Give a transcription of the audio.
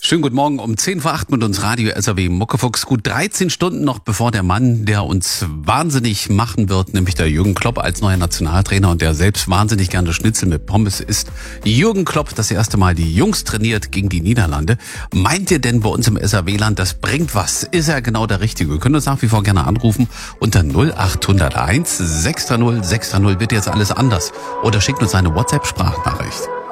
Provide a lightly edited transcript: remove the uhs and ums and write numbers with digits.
Schönen guten Morgen um 10 vor 8 mit uns Radio SAW Muckefuchs. Gut 13 Stunden noch bevor der Mann, der uns wahnsinnig machen wird, nämlich der Jürgen Klopp als neuer Nationaltrainer und der selbst wahnsinnig gerne Schnitzel mit Pommes isst. Jürgen Klopp das erste Mal die Jungs trainiert gegen die Niederlande. Meint ihr denn bei uns im SAW-Land, das bringt was? Ist er genau der Richtige? Wir können uns nach wie vor gerne anrufen unter 0801 630 630. Wird jetzt alles anders? Oder schickt uns eine WhatsApp-Sprachnachricht.